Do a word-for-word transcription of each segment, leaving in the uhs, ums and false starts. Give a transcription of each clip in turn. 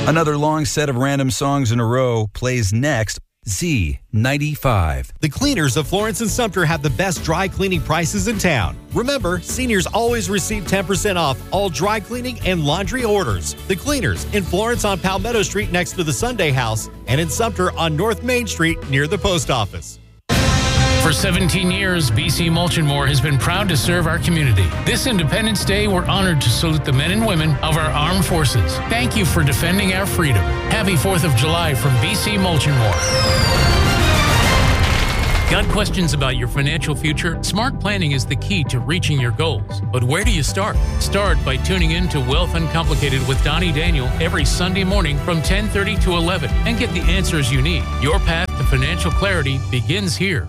Another long set of random songs in a row plays next. Z ninety-five. The Cleaners of Florence and Sumter have the best dry cleaning prices in town. Remember, seniors always receive ten percent off all dry cleaning and laundry orders. The Cleaners in Florence on Palmetto Street next to the Sunday House, and in Sumter on North Main Street near the post office. For seventeen years, B C Mulch and More has been proud to serve our community. This Independence Day, we're honored to salute the men and women of our armed forces. Thank you for defending our freedom. Happy fourth of July from B C Mulch and More. Got questions about your financial future? Smart planning is the key to reaching your goals. But where do you start? Start by tuning in to Wealth Uncomplicated with Donnie Daniel every Sunday morning from ten thirty to eleven and get the answers you need. Your path to financial clarity begins here.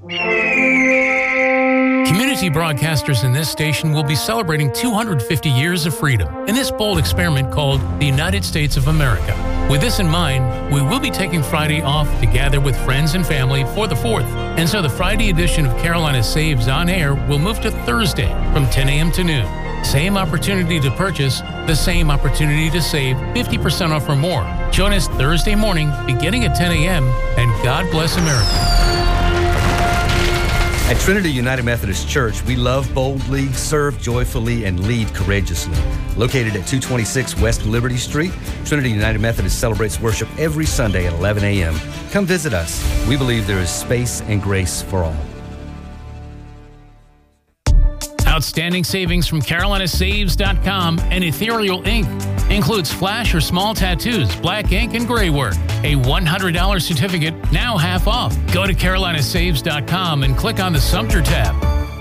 Community broadcasters in this station will be celebrating two hundred fifty years of freedom in this bold experiment called the United States of America. With this in mind, we will be taking Friday off to gather with friends and family for the fourth. And so the Friday edition of Carolina Saves on Air will move to Thursday from ten a.m. to noon. Same opportunity to purchase, the same opportunity to save fifty percent off or more. Join us Thursday morning beginning at ten a.m. and God bless America. At Trinity United Methodist Church, we love boldly, serve joyfully, and lead courageously. Located at two twenty-six West Liberty Street, Trinity United Methodist celebrates worship every Sunday at eleven a.m. Come visit us. We believe there is space and grace for all. Outstanding savings from Carolina Saves dot com and Ethereal Ink. Includes flash or small tattoos, black ink, and gray work. A one hundred dollars certificate, now half off. Go to Carolina Saves dot com and click on the Sumter tab.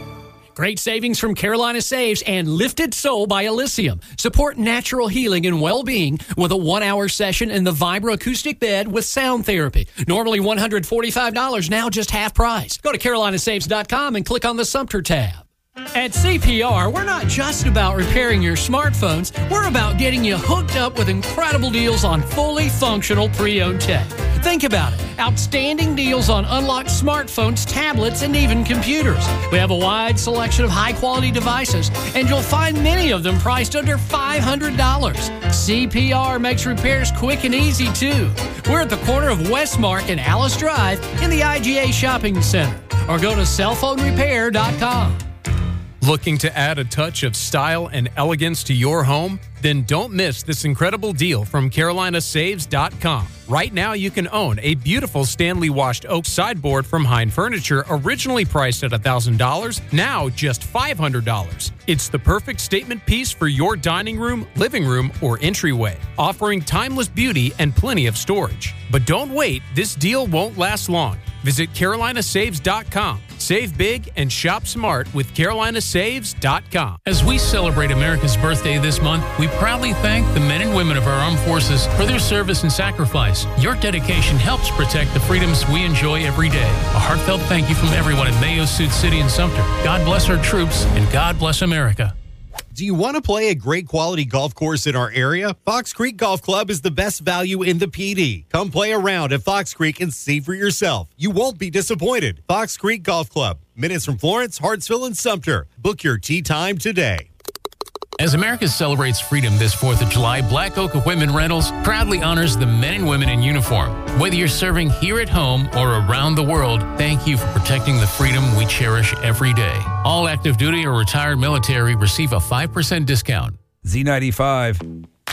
Great savings from Carolina Saves and Lifted Soul by Elysium. Support natural healing and well-being with a one-hour session in the Vibra acoustic bed with sound therapy. Normally one hundred forty-five dollars, now just half price. Go to Carolina Saves dot com and click on the Sumter tab. At C P R, we're not just about repairing your smartphones. We're about getting you hooked up with incredible deals on fully functional pre-owned tech. Think about it. Outstanding deals on unlocked smartphones, tablets, and even computers. We have a wide selection of high-quality devices, and you'll find many of them priced under five hundred dollars. C P R makes repairs quick and easy, too. We're at the corner of Westmark and Alice Drive in the I G A Shopping Center. Or go to cell phone repair dot com. Looking to add a touch of style and elegance to your home? Then don't miss this incredible deal from Carolina Saves dot com. Right now, you can own a beautiful Stanley washed oak sideboard from Hine Furniture, originally priced at one thousand dollars, now just five hundred dollars. It's the perfect statement piece for your dining room, living room, or entryway, offering timeless beauty and plenty of storage. But don't wait, this deal won't last long. Visit Carolina Saves dot com. Save big and shop smart with Carolina Saves dot com. As we celebrate America's birthday this month, we proudly thank the men and women of our armed forces for their service and sacrifice. Your dedication helps protect the freedoms we enjoy every day. A heartfelt thank you from everyone at Mayo Suit City and Sumter. God bless our troops and God bless America. Do you want to play a great quality golf course in our area? Fox Creek Golf Club is the best value in the P D. Come play around at Fox Creek and see for yourself. You won't be disappointed. Fox Creek Golf Club, minutes from Florence, Hartsville, and Sumter. Book your tee time today. As America celebrates freedom this fourth of July, Black Oak Equipment Rentals proudly honors the men and women in uniform. Whether you're serving here at home or around the world, thank you for protecting the freedom we cherish every day. All active duty or retired military receive a five percent discount. Z ninety-five.